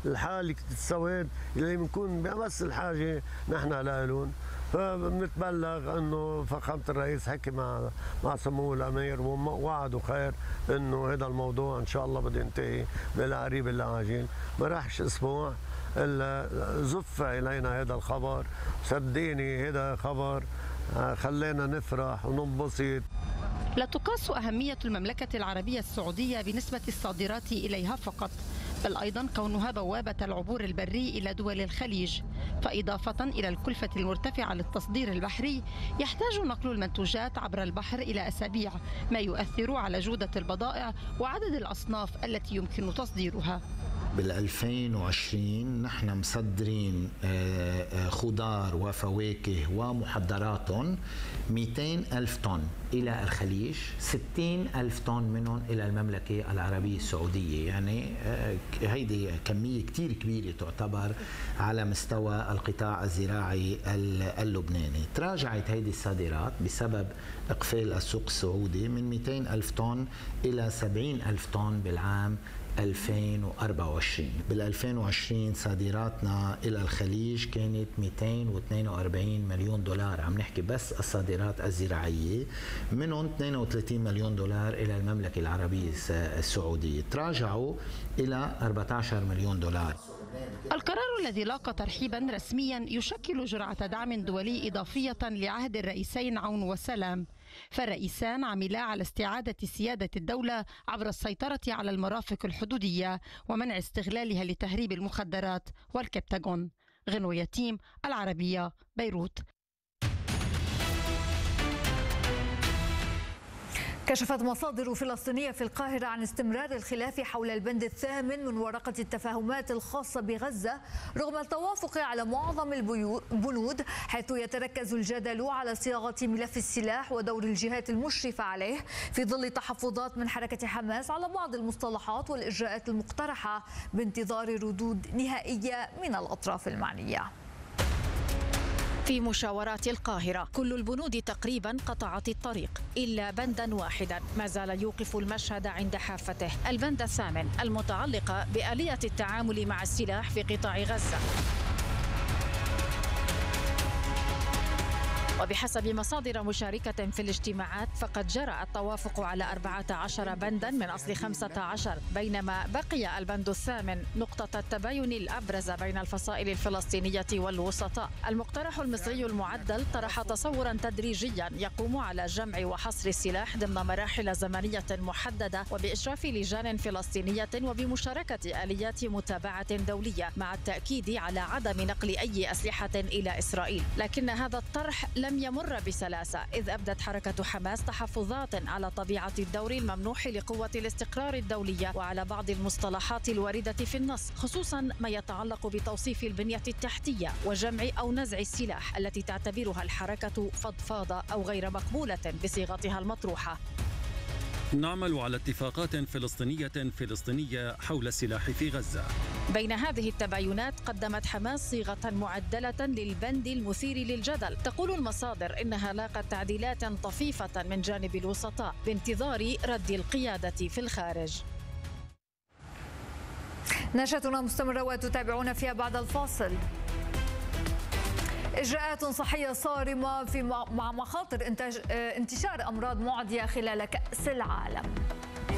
الحالة السواد اللي بنكون بأمس الحاجة نحن لهم. فبنتبلغ انه فخامة الرئيس حكي مع سمو الامير ووعدوا خير انه هذا الموضوع ان شاء الله بده ينتهي بالقريب العاجل. ما راحش اسبوع الا زف الينا هذا الخبر، صدقيني هذا خبر خلينا نفرح وننبسط. لا تقاس أهمية المملكة العربية السعودية بنسبة الصادرات إليها فقط، بل أيضا كونها بوابة العبور البري إلى دول الخليج. فإضافة إلى الكلفة المرتفعة للتصدير البحري، يحتاج نقل المنتوجات عبر البحر إلى أسابيع، ما يؤثر على جودة البضائع وعدد الأصناف التي يمكن تصديرها. بال2020 نحن مصدرين خضار وفواكه ومحضراتهم 200,000 طن إلى الخليج، 60,000 طن منهم إلى المملكة العربية السعودية. يعني هيدي كمية كتير كبيرة تعتبر على مستوى القطاع الزراعي اللبناني. تراجعت هيدي الصادرات بسبب إقفال السوق السعودي من 200,000 طن إلى 70,000 طن بالعام 2024. بال2020 صادراتنا إلى الخليج كانت 242 مليون دولار، عم نحكي بس الصادرات الزراعية، منهم 32 مليون دولار إلى المملكة العربية السعودية، تراجعوا إلى 14 مليون دولار. القرار الذي لاقى ترحيبا رسميا يشكل جرعة دعم دولي إضافية لعهد الرئيسين عون وسلام، فالرئيسان عملا على استعادة سيادة الدولة عبر السيطرة على المرافق الحدودية ومنع استغلالها لتهريب المخدرات والكبتاغون. غنو يتيم، العربية، بيروت. كشفت مصادر فلسطينية في القاهرة عن استمرار الخلاف حول البند الثامن من ورقة التفاهمات الخاصة بغزة رغم التوافق على معظم البنود، حيث يتركز الجدل على صياغة ملف السلاح ودور الجهات المشرفة عليه في ظل تحفظات من حركة حماس على بعض المصطلحات والإجراءات المقترحة بانتظار ردود نهائية من الأطراف المعنية. في مشاورات القاهرة كل البنود تقريبا قطعت الطريق إلا بندا واحدا ما زال يوقف المشهد عند حافته، البند الثامن المتعلق بآلية التعامل مع السلاح في قطاع غزة. وبحسب مصادر مشاركة في الاجتماعات فقد جرى التوافق على 14 بندا من أصل 15، بينما بقي البند الثامن نقطة التباين الأبرز بين الفصائل الفلسطينية والوسطاء. المقترح المصري المعدل طرح تصورا تدريجيا يقوم على جمع وحصر السلاح ضمن مراحل زمنية محددة وبإشراف لجان فلسطينية وبمشاركة آليات متابعة دولية، مع التأكيد على عدم نقل أي أسلحة إلى إسرائيل. لكن هذا الطرح لم يمر بسلاسة، إذ أبدت حركة حماس تحفظات على طبيعة الدور الممنوح لقوة الاستقرار الدولية وعلى بعض المصطلحات الواردة في النص، خصوصا ما يتعلق بتوصيف البنية التحتية وجمع أو نزع السلاح التي تعتبرها الحركة فضفاضة أو غير مقبولة بصيغتها المطروحة. نعمل على اتفاقات فلسطينية حول السلاح في غزة. بين هذه التباينات قدمت حماس صيغة معدلة للبند المثير للجدل. تقول المصادر إنها لاقت تعديلات طفيفة من جانب الوسطاء بانتظار رد القيادة في الخارج. نشرتنا مستمرة وتتابعون فيها بعد الفاصل. إجراءات صحية صارمة مع مخاطر انتشار أمراض معدية خلال كأس العالم.